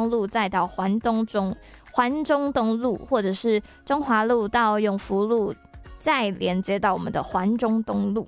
东路再到环中东路，或者是中华路到永福路，再连接到我们的环中东路。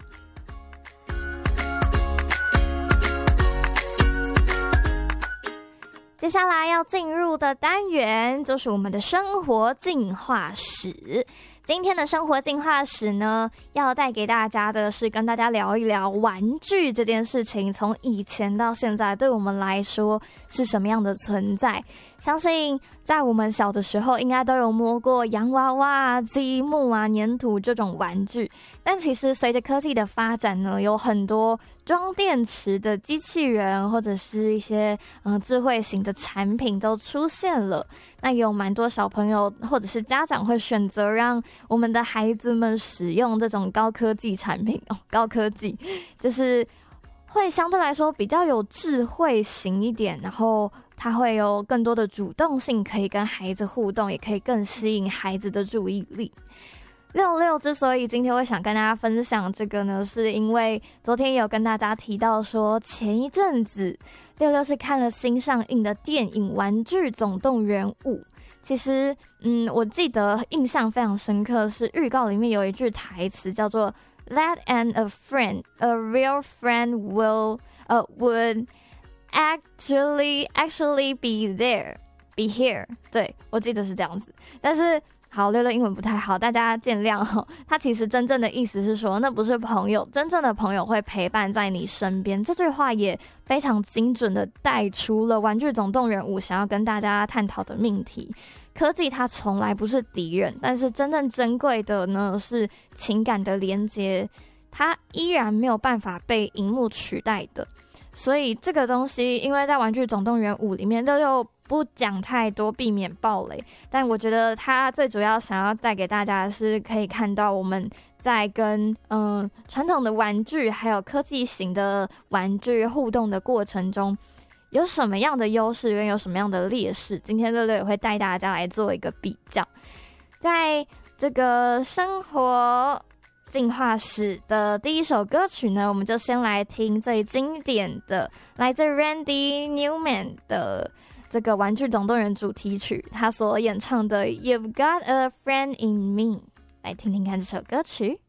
接下来要进入的单元就是我们的生活进化史。今天的生活进化史呢，要带给大家的是跟大家聊一聊玩具这件事情，从以前到现在对我们来说是什么样的存在。相信在我们小的时候应该都有摸过洋娃娃、积木啊、粘土这种玩具，但其实随着科技的发展呢，有很多装电池的机器人或者是一些智慧型的产品都出现了。那也有蛮多小朋友或者是家长会选择让我们的孩子们使用这种高科技产品高科技就是会相对来说比较有智慧型一点，然后它会有更多的主动性，可以跟孩子互动，也可以更吸引孩子的注意力。六六之所以今天会想跟大家分享这个呢，是因为昨天也有跟大家提到说，前一阵子六六是看了新上映的电影《玩具总动员5》。其实我记得印象非常深刻，是预告里面有一句台词叫做 That and a real friend would actually be here。 对，我记得是这样子，但是好，六六英文不太好，大家见谅哦。他其实真正的意思是说，那不是朋友，真正的朋友会陪伴在你身边。这句话也非常精准的带出了《玩具总动员5》想要跟大家探讨的命题。科技它从来不是敌人，但是真正珍贵的呢是情感的连接，它依然没有办法被荧幕取代的。所以这个东西，因为在《玩具总动员5》里面，六六不讲太多，避免爆雷。但我觉得他最主要想要带给大家的是，可以看到我们在跟传统的玩具还有科技型的玩具互动的过程中，有什么样的优势跟有什么样的劣势。今天六六也会带大家来做一个比较。在这个生活进化史的第一首歌曲呢，我们就先来听最经典的来自 Randy Newman 的这个《玩具总动员》主题曲，他所演唱的 You've Got a Friend in Me。 来听听看这首歌曲。